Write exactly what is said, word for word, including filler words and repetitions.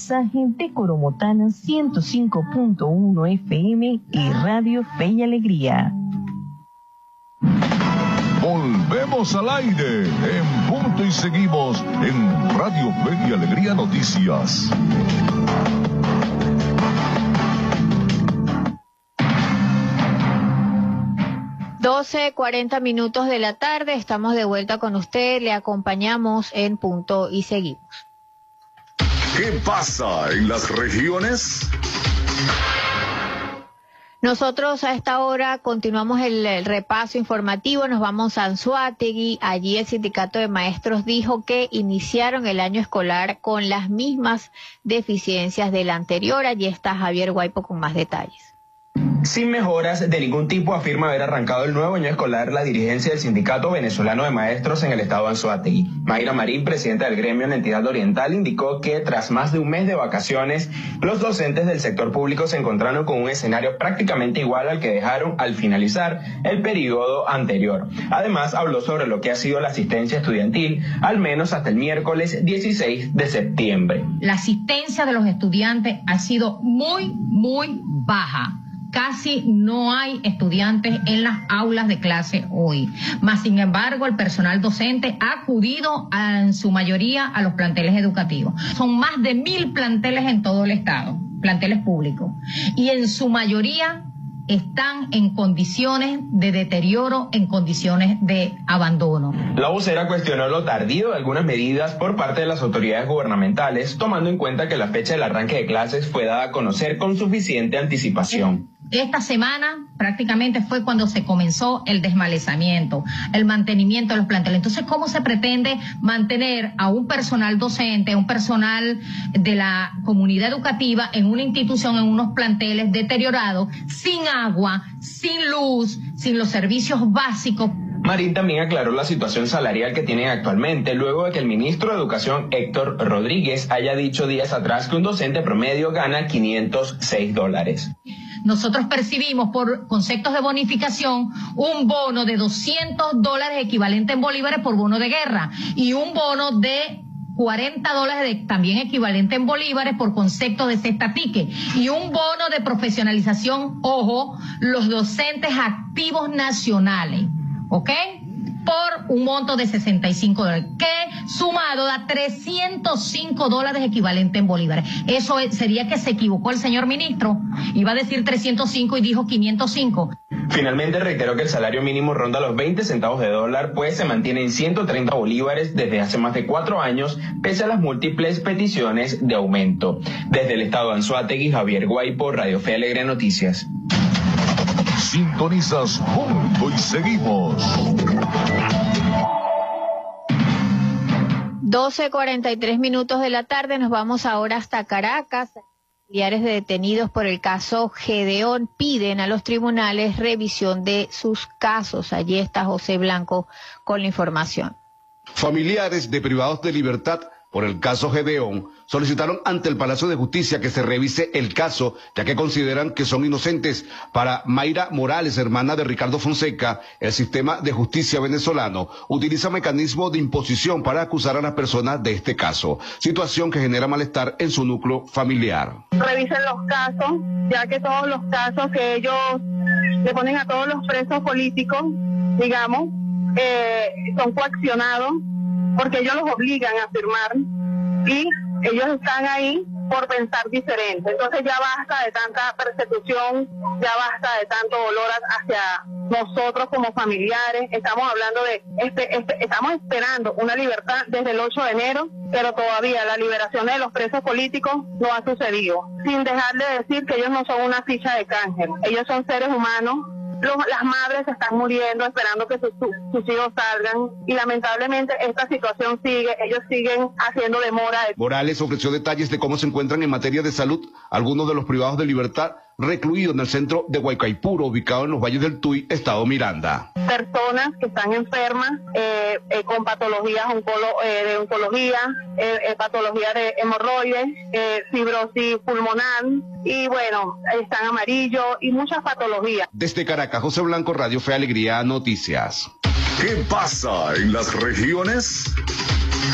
mensaje de Coromotana ciento cinco punto uno F M y Radio Fe y Alegría. Volvemos al aire en punto y seguimos en Radio Fe y Alegría Noticias. doce cuarenta minutos de la tarde, estamos de vuelta con usted, le acompañamos en Punto y Seguimos. ¿Qué pasa en las regiones? Nosotros a esta hora continuamos el, el repaso informativo, nos vamos a Anzoátegui. Allí el sindicato de maestros dijo que iniciaron el año escolar con las mismas deficiencias del anterior. Allí está Javier Guaipo con más detalles. Sin mejoras de ningún tipo, afirma haber arrancado el nuevo año escolar la dirigencia del Sindicato Venezolano de Maestros en el estado de Anzoátegui. Mayra Marín, presidenta del gremio en la entidad oriental, indicó que tras más de un mes de vacaciones, los docentes del sector público se encontraron con un escenario prácticamente igual al que dejaron al finalizar el periodo anterior. Además, habló sobre lo que ha sido la asistencia estudiantil, al menos hasta el miércoles dieciséis de septiembre. La asistencia de los estudiantes ha sido muy, muy baja. Casi no hay estudiantes en las aulas de clase hoy. Mas, sin embargo, el personal docente ha acudido a, en su mayoría a los planteles educativos. Son más de mil planteles en todo el estado, planteles públicos. Y en su mayoría están en condiciones de deterioro, en condiciones de abandono. La vocera cuestionó lo tardío de algunas medidas por parte de las autoridades gubernamentales, tomando en cuenta que la fecha del arranque de clases fue dada a conocer con suficiente anticipación. Esta semana prácticamente fue cuando se comenzó el desmalezamiento, el mantenimiento de los planteles. Entonces, ¿cómo se pretende mantener a un personal docente, a un personal de la comunidad educativa en una institución, en unos planteles deteriorados, sin agua, sin luz, sin los servicios básicos? Marín también aclaró la situación salarial que tienen actualmente, luego de que el ministro de Educación, Héctor Rodríguez, haya dicho días atrás que un docente promedio gana quinientos seis dólares. Nosotros percibimos por conceptos de bonificación un bono de doscientos dólares equivalente en bolívares por bono de guerra y un bono de cuarenta dólares de, también equivalente en bolívares por concepto de cesta tique y un bono de profesionalización, ojo, los docentes activos nacionales, ¿ok? Por un monto de sesenta y cinco dólares, que sumado da trescientos cinco dólares equivalente en bolívares. Eso es, sería que se equivocó el señor ministro, iba a decir trescientos cinco y dijo quinientos cinco. Finalmente reiteró que el salario mínimo ronda los veinte centavos de dólar, pues se mantiene en ciento treinta bolívares desde hace más de cuatro años, pese a las múltiples peticiones de aumento. Desde el estado de Anzoátegui, Javier Guaipo, Radio Fe y Alegría Noticias. Sintonizas Punto y Seguimos. doce cuarenta y tres minutos de la tarde, nos vamos ahora hasta Caracas. Familiares de detenidos por el caso Gedeón piden a los tribunales revisión de sus casos. Allí está José Blanco con la información. Familiares de privados de libertad por el caso Gedeón solicitaron ante el Palacio de Justicia que se revise el caso, ya que consideran que son inocentes. Para Mayra Morales, hermana de Ricardo Fonseca, el sistema de justicia venezolano utiliza mecanismos de imposición para acusar a las personas de este caso, situación que genera malestar en su núcleo familiar. Revisen los casos, ya que todos los casos que ellos le ponen a todos los presos políticos, digamos, eh, son coaccionados, porque ellos los obligan a firmar y ellos están ahí por pensar diferente. Entonces ya basta de tanta persecución, ya basta de tanto dolor hacia nosotros como familiares. Estamos hablando de, este, este, estamos esperando una libertad desde el ocho de enero, pero todavía la liberación de los presos políticos no ha sucedido. Sin dejar de decir que ellos no son una ficha de canje, ellos son seres humanos. Los, las madres están muriendo esperando que sus, sus hijos salgan y lamentablemente esta situación sigue, ellos siguen haciendo demora. Morales ofreció detalles de cómo se encuentran en materia de salud algunos de los privados de libertad recluidos en el centro de Guaycaipuro, ubicado en los valles del Tuy, estado Miranda. Personas que están enfermas eh, eh, con patologías oncolo, eh, de oncología, eh, eh, patología de hemorroides, eh, fibrosis pulmonar y bueno, están amarillos y muchas patologías. Desde Caracas, José Blanco, Radio Fe Alegría Noticias. ¿Qué pasa en las regiones?